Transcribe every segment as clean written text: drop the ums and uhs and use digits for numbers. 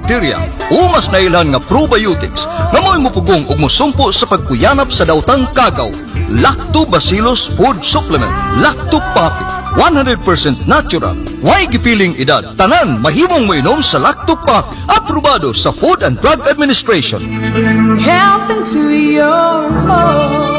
bacteria. Umas na ilan nga probiotics nga mo'y mupugong ug mosumpo sa pagkuyanap sa dawtang kagaw. Lactobacillus Food Supplement. Lacto Puffy. 100% natural. Way gipiling edad. Tanan mahimong moinom sa Lacto Puffy. Aprobado sa Food and Drug Administration. Bring health into your home.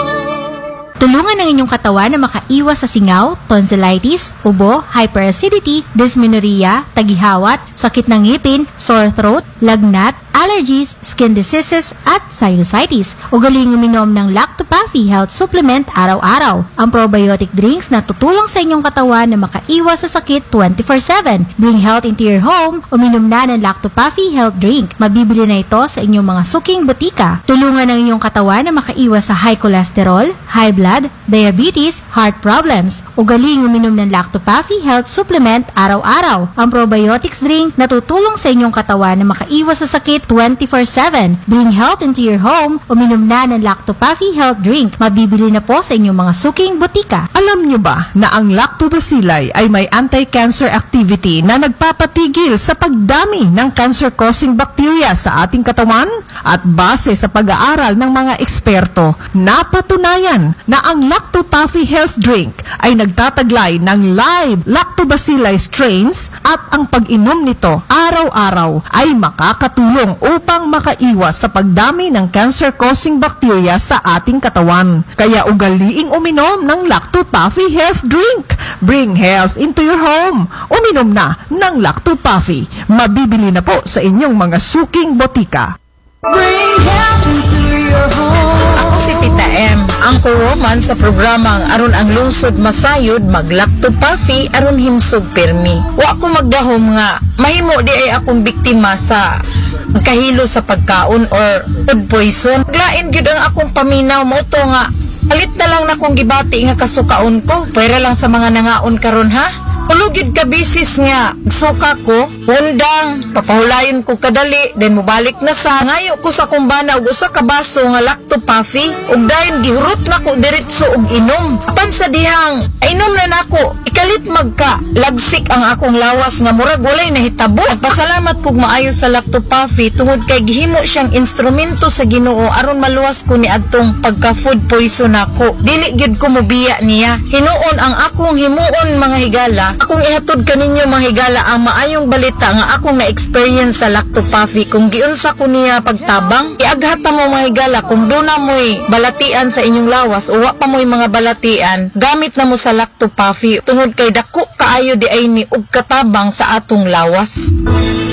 Tulungan ang inyong katawan na makaiwas sa singaw, tonsillitis, ubo, hyperacidity, dysmenorrhea, tagihawat, sakit ng ngipin, sore throat, lagnat, allergies, skin diseases, at sinusitis. Ugaling uminom ng Lacto Puffy Health Supplement araw-araw. Ang probiotic drinks na tutulong sa inyong katawan na makaiwas sa sakit 24/7. Bring health into your home. Uminom na ng Lacto Puffy Health Drink. Mabibili na ito sa inyong mga suking butika. Tulungan ang inyong katawan na makaiwas sa high cholesterol, high blood, diabetes, heart problems. Ugaling uminom ng Lacto Puffy Health Supplement araw-araw. Ang probiotics drink na tutulong sa inyong katawan na makaiwas sa sakit 24/7. Bring health into your home. Uminom na ng Lacto Puffy Health Drink. Mabibili na po sa inyong mga suking butika. Alam niyo ba na ang lactobacilli ay may anti-cancer activity na nagpapatigil sa pagdami ng cancer-causing bacteria sa ating katawan? At base sa pag-aaral ng mga eksperto, napatunayan na ang Lacto Puffy Health Drink ay nagtataglay ng live lactobacilli strains at ang pag-inom nito araw-araw ay makakatulong upang makaiwas sa pagdami ng cancer-causing bacteria sa ating katawan. Kaya ugaliing uminom ng Lacto Puffy Health Drink. Bring health into your home. Uminom na ng Lacto Puffy. Mabibili na po sa inyong mga suking botika. Bring health into your home. Ako si Tita M, ang kuroman sa programang aron ang lungsod masayod mag-Lacto Puffy aron himsog pirmi. Wa ako magdahom nga mahimo di ay akong biktima sa kahilo sa pagkaon or food poison. Glain gyud ang akong paminaw mo to nga palit na lang na kong gibati nga kasukaon ko. Pwera lang sa mga nangaon karon ha. Ulugid ka bisis nga suka ko, undang, papahulayon ko kadali, then mubalik na sa ngayo ko sa kumbana ug usa ka baso nga Lacto Puffy, ug dayon gihurot na ko diretso og inom. Apan sa dihang, inom na nako, ikalit magka lagsik ang akong lawas nga murag walay nahitabo. Nagpasalamat pug maayo sa Lacto Puffy tungod kay gihimo siyang instrumento sa Ginoo aron maluwas ko ni adtong pagka food poison nako. Dili gyud ko mobiya niya. Hinuon ang akong himuon mga higala. Akong ihatod kaninyo mga higala ang maayong balita nga akong na-experience sa Lacto Puffy kung giunsa ko niya pagtabang. Iaghata mo mga higala kung doon na mo'y balatian sa inyong lawas o wa pa mo'y mga balatian, gamit na mo sa Lacto Puffy tungod kay dako kaayo di ay ni og katabang sa atong lawas.